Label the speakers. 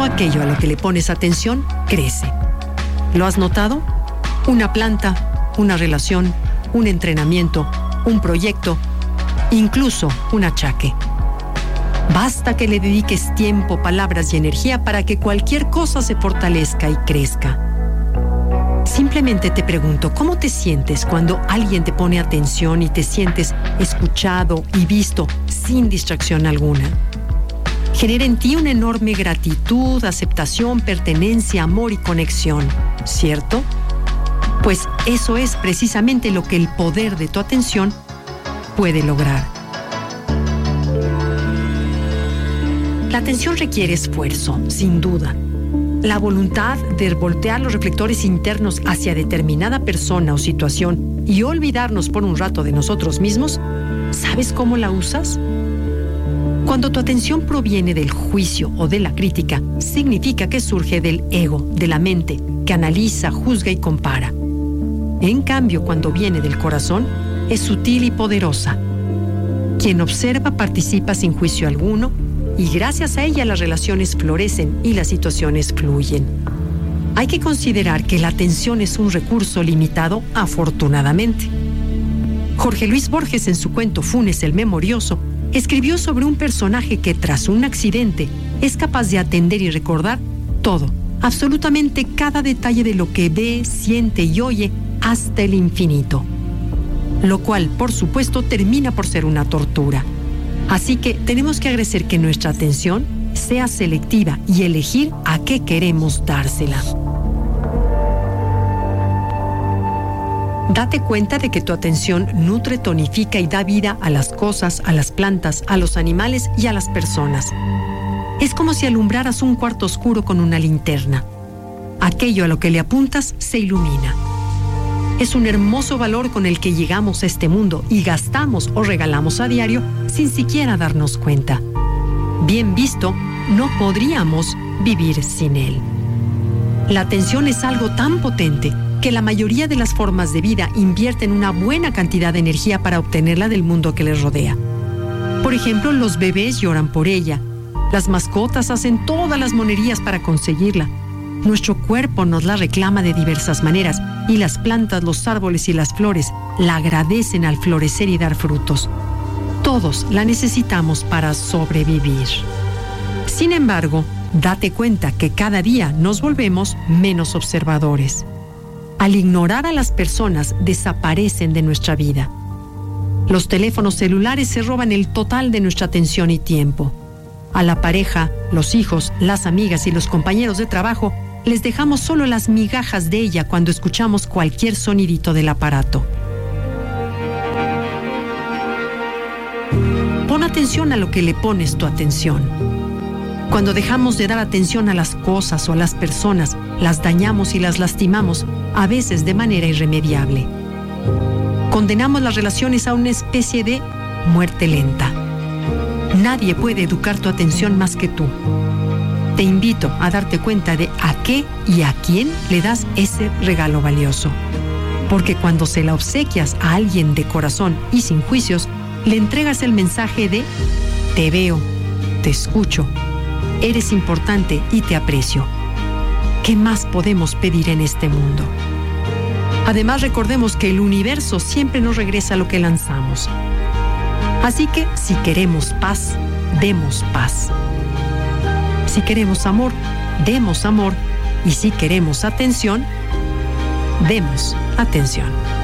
Speaker 1: Todo aquello a lo que le pones atención crece. ¿Lo has notado? Una planta, una relación, un entrenamiento, un proyecto, incluso un achaque. Basta que le dediques tiempo, palabras y energía para que cualquier cosa se fortalezca y crezca. Simplemente te pregunto, ¿cómo te sientes cuando alguien te pone atención y te sientes escuchado y visto sin distracción alguna? Genera en ti una enorme gratitud, aceptación, pertenencia, amor y conexión, ¿cierto? Pues eso es precisamente lo que el poder de tu atención puede lograr. La atención requiere esfuerzo, sin duda. La voluntad de voltear los reflectores internos hacia determinada persona o situación y olvidarnos por un rato de nosotros mismos, ¿sabes cómo la usas? Cuando tu atención proviene del juicio o de la crítica, significa que surge del ego, de la mente, que analiza, juzga y compara. En cambio, cuando viene del corazón, es sutil y poderosa. Quien observa participa sin juicio alguno y gracias a ella las relaciones florecen y las situaciones fluyen. Hay que considerar que la atención es un recurso limitado, afortunadamente. Jorge Luis Borges, en su cuento Funes el Memorioso, escribió sobre un personaje que tras un accidente es capaz de atender y recordar todo, absolutamente cada detalle de lo que ve, siente y oye hasta el infinito. Lo cual, por supuesto, termina por ser una tortura. Así que tenemos que agradecer que nuestra atención sea selectiva y elegir a qué queremos dársela. Date cuenta de que tu atención nutre, tonifica y da vida a las cosas, a las plantas, a los animales y a las personas. Es como si alumbraras un cuarto oscuro con una linterna. Aquello a lo que le apuntas se ilumina. Es un hermoso valor con el que llegamos a este mundo y gastamos o regalamos a diario sin siquiera darnos cuenta. Bien visto, no podríamos vivir sin él. La atención es algo tan potente que la mayoría de las formas de vida invierten una buena cantidad de energía para obtenerla del mundo que les rodea. Por ejemplo, los bebés lloran por ella. Las mascotas hacen todas las monerías para conseguirla. Nuestro cuerpo nos la reclama de diversas maneras y las plantas, los árboles y las flores la agradecen al florecer y dar frutos. Todos la necesitamos para sobrevivir. Sin embargo, date cuenta que cada día nos volvemos menos observadores. Al ignorar a las personas, desaparecen de nuestra vida. Los teléfonos celulares se roban el total de nuestra atención y tiempo. A la pareja, los hijos, las amigas y los compañeros de trabajo les dejamos solo las migajas de ella cuando escuchamos cualquier sonidito del aparato. Pon atención a lo que le pones tu atención. Cuando dejamos de dar atención a las cosas o a las personas, las dañamos y las lastimamos, a veces de manera irremediable. Condenamos las relaciones a una especie de muerte lenta. Nadie puede educar tu atención más que tú. Te invito a darte cuenta de a qué y a quién le das ese regalo valioso. Porque cuando se la obsequias a alguien de corazón y sin juicios, le entregas el mensaje de te veo, te escucho, eres importante y te aprecio. ¿Qué más podemos pedir en este mundo? Además, recordemos que el universo siempre nos regresa lo que lanzamos. Así que, si queremos paz, demos paz. Si queremos amor, demos amor. Y si queremos atención, demos atención.